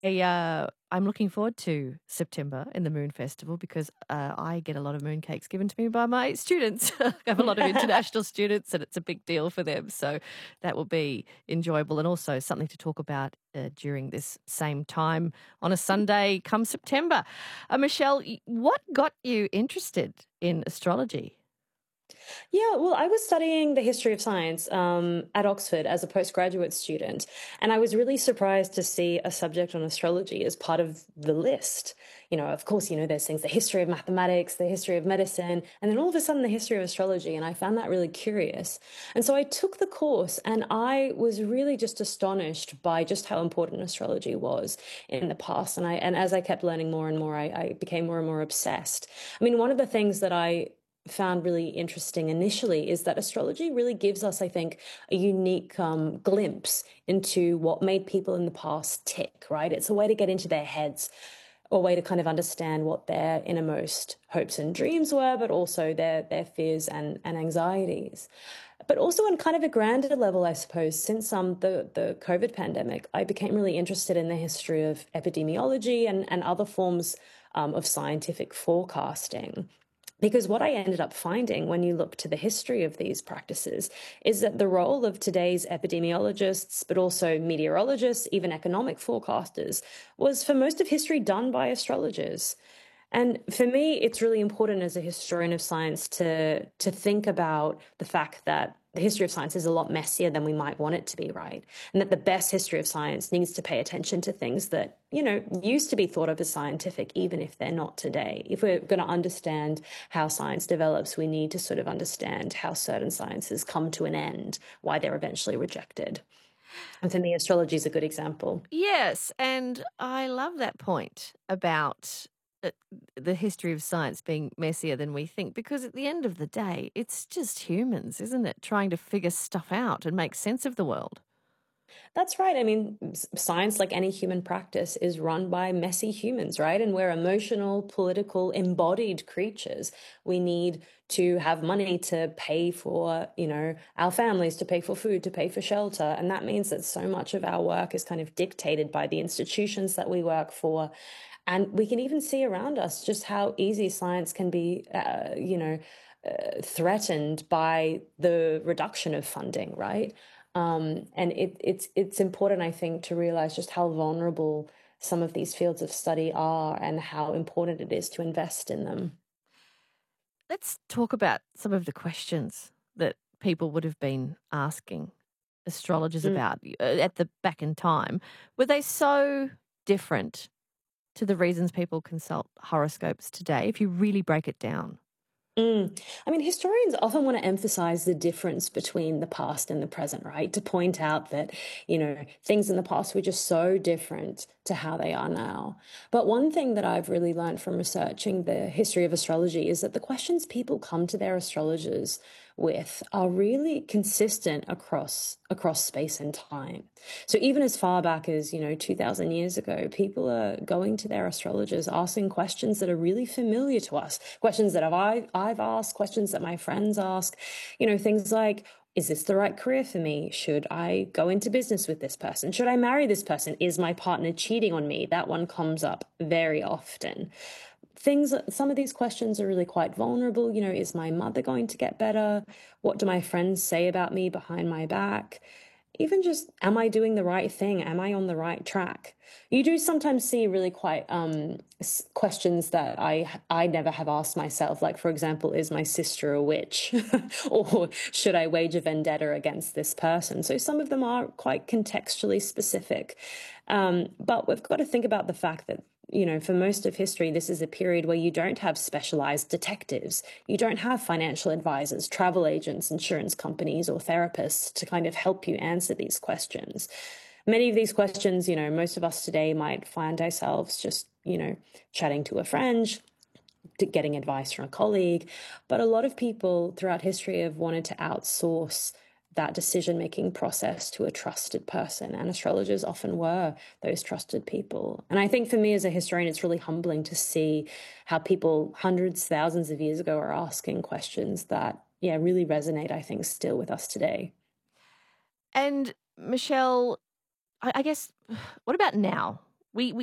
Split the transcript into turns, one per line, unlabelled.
I'm looking forward to September in the Moon Festival because I get a lot of mooncakes given to me by my students. I have a lot of international students and it's a big deal for them. So that will be enjoyable and also something to talk about during this same time on a Sunday come September. Michelle, what got you interested in astrology?
Yeah, well, I was studying the history of science at Oxford as a postgraduate student, and I was really surprised to see a subject on astrology as part of the list. Of course, there's things, the history of mathematics, the history of medicine, and then all of a sudden the history of astrology, and I found that really curious. And so I took the course, and I was really just astonished by just how important astrology was in the past. And as I kept learning more and more, I became more and more obsessed. I mean, one of the things that I found really interesting initially is that astrology really gives us, I think, a unique glimpse into what made people in the past tick, right? It's a way to get into their heads, a way to kind of understand what their innermost hopes and dreams were, but also their fears and anxieties. But also on kind of a grander level, I suppose, since the COVID pandemic, I became really interested in the history of epidemiology and other forms of scientific forecasting. Because what I ended up finding when you look to the history of these practices is that the role of today's epidemiologists, but also meteorologists, even economic forecasters, was for most of history done by astrologers. And for me, it's really important as a historian of science to think about the fact that the history of science is a lot messier than we might want it to be, right? And that the best history of science needs to pay attention to things that, used to be thought of as scientific, even if they're not today. If we're going to understand how science develops, we need to sort of understand how certain sciences come to an end, why they're eventually rejected. And for me, astrology is a good example.
Yes, and I love that point about uh, the history of science being messier than we think because at the end of the day, it's just humans, isn't it? Trying to figure stuff out and make sense of the world.
That's right. I mean, science, like any human practice, is run by messy humans, right? And we're emotional, political, embodied creatures. We need to have money to pay for, our families, to pay for food, to pay for shelter. And that means that so much of our work is kind of dictated by the institutions that we work for. And we can even see around us just how easy science can be, threatened by the reduction of funding, right? And it's important, I think, to realize just how vulnerable some of these fields of study are and how important it is to invest in them.
Let's talk about some of the questions that people would have been asking astrologers
Mm.
about at the back in time. Were they so different to the reasons people consult horoscopes today if you really break it down?
I mean, historians often want to emphasize the difference between the past and the present, right? To point out that, things in the past were just so different to how they are now. But one thing that I've really learned from researching the history of astrology is that the questions people come to their astrologers with are really consistent across space and time. So even as far back as, 2000 years ago, people are going to their astrologers asking questions that are really familiar to us, questions that I've asked, questions that my friends ask, things like, is this the right career for me? Should I go into business with this person? Should I marry this person? Is my partner cheating on me? That one comes up very often. Some of these questions are really quite vulnerable. Is my mother going to get better? What do my friends say about me behind my back? Even just, am I doing the right thing? Am I on the right track? You do sometimes see really quite questions that I never have asked myself. Like, for example, is my sister a witch? Or should I wage a vendetta against this person? So some of them are quite contextually specific. But we've got to think about the fact that for most of history, this is a period where you don't have specialized detectives. You don't have financial advisors, travel agents, insurance companies, or therapists to kind of help you answer these questions. Many of these questions, most of us today might find ourselves just, chatting to a friend, getting advice from a colleague. But a lot of people throughout history have wanted to outsource that decision-making process to a trusted person, and astrologers often were those trusted people. And I think for me as a historian, it's really humbling to see how people hundreds, thousands of years ago are asking questions that, really resonate, I think, still with us today.
And Michelle, I guess, what about now? we